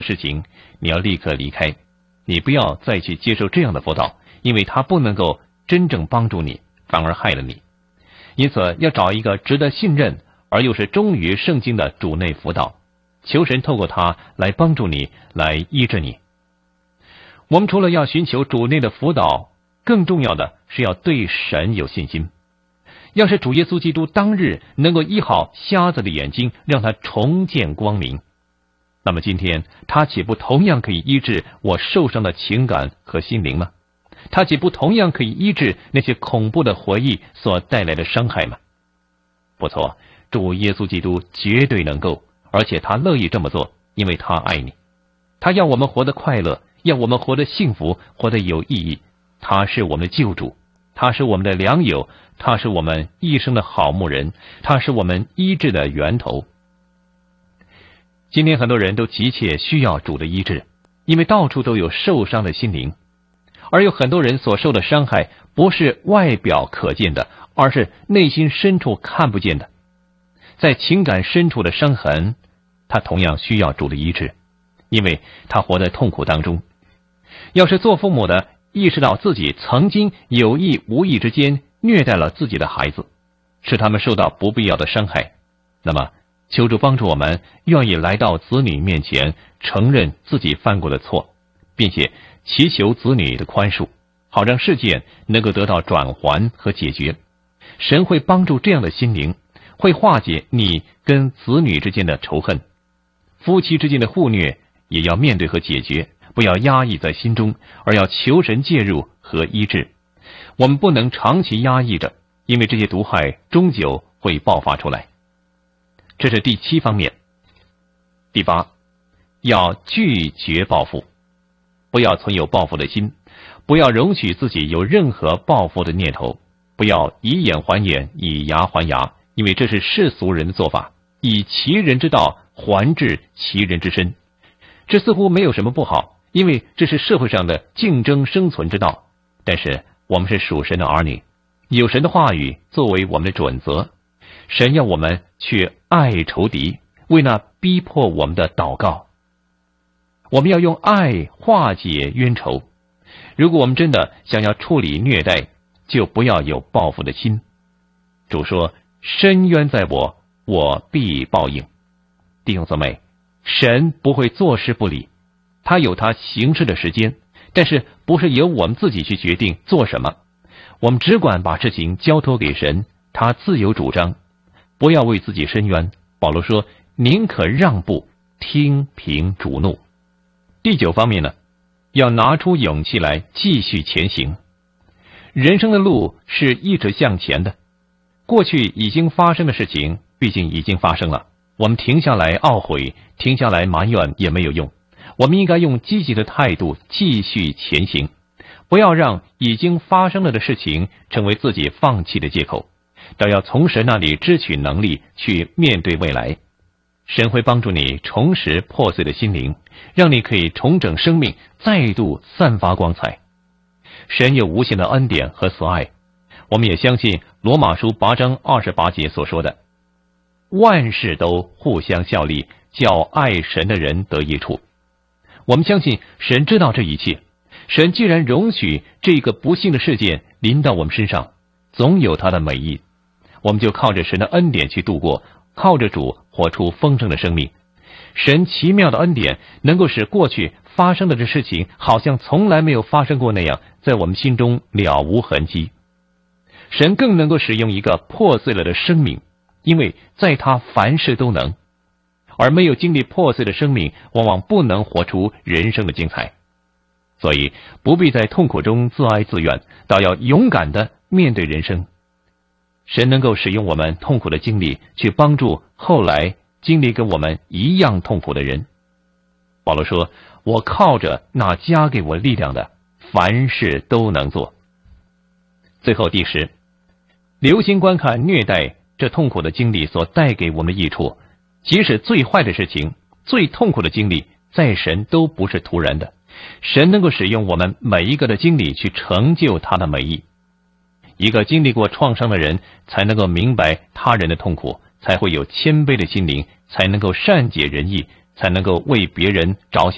事情，你要立刻离开，你不要再去接受这样的辅导，因为它不能够真正帮助你，反而害了你。因此要找一个值得信任而又是忠于圣经的主内辅导，求神透过他来帮助你，来医治你。我们除了要寻求主内的辅导，更重要的是要对神有信心。要是主耶稣基督当日能够医好瞎子的眼睛，让他重见光明，那么今天他岂不同样可以医治我受伤的情感和心灵吗？他岂不同样可以医治那些恐怖的回忆所带来的伤害吗？不错，主耶稣基督绝对能够，而且他乐意这么做，因为他爱你。他要我们活得快乐，要我们活得幸福，活得有意义。他是我们的救主，他是我们的良友，他是我们一生的好牧人，他是我们医治的源头。今天很多人都急切需要主的医治，因为到处都有受伤的心灵，而有很多人所受的伤害不是外表可见的，而是内心深处看不见的。在情感深处的伤痕，他同样需要主的医治，因为他活在痛苦当中。要是做父母的意识到自己曾经有意无意之间虐待了自己的孩子，使他们受到不必要的伤害，那么求主帮助我们愿意来到子女面前，承认自己犯过的错，并且祈求子女的宽恕，好让事件能够得到转圜和解决。神会帮助这样的心灵，会化解你跟子女之间的仇恨。夫妻之间的互虐也要面对和解决，不要压抑在心中，而要求神介入和医治。我们不能长期压抑着，因为这些毒害终究会爆发出来。这是第7方面。第8，要拒绝报复，不要存有报复的心，不要容许自己有任何报复的念头，不要以眼还眼，以牙还牙，因为这是世俗人的做法，以其人之道还治其人之身。这似乎没有什么不好，因为这是社会上的竞争生存之道。但是我们是属神的儿女，有神的话语作为我们的准则，神要我们去爱仇敌，为那逼迫我们的祷告。我们要用爱化解冤仇。如果我们真的想要处理虐待，就不要有报复的心。主说，深渊在我，我必报应。弟兄姊妹，神不会坐视不理，他有他行事的时间，但是不是由我们自己去决定做什么，我们只管把事情交托给神，他自有主张，不要为自己伸冤。保罗说，宁可让步，听凭主怒。第9方面呢，要拿出勇气来继续前行。人生的路是一直向前的，过去已经发生的事情毕竟已经发生了，我们停下来懊悔，停下来埋怨也没有用。我们应该用积极的态度继续前行，不要让已经发生了的事情成为自己放弃的借口，都要从神那里支取能力去面对未来。神会帮助你重拾破碎的心灵，让你可以重整生命，再度散发光彩。神有无限的恩典和慈爱，我们也相信罗马书8章28节所说的，万事都互相效力，叫爱神的人得益处。我们相信神知道这一切，神既然容许这个不幸的事件临到我们身上，总有他的美意。我们就靠着神的恩典去度过，靠着主活出丰盛的生命。神奇妙的恩典能够使过去发生的这事情好像从来没有发生过那样，在我们心中了无痕迹。神更能够使用一个破碎了的生命，因为在他凡事都能，而没有经历破碎的生命往往不能活出人生的精彩。所以不必在痛苦中自哀自怨，倒要勇敢地面对人生。神能够使用我们痛苦的经历去帮助后来经历跟我们一样痛苦的人。保罗说，我靠着那加给我力量的，凡事都能做。最后第10，留心观看虐待这痛苦的经历所带给我们的益处。即使最坏的事情，最痛苦的经历，在神都不是突然的，神能够使用我们每一个的经历去成就他的美意。一个经历过创伤的人才能够明白他人的痛苦，才会有谦卑的心灵，才能够善解人意，才能够为别人着想。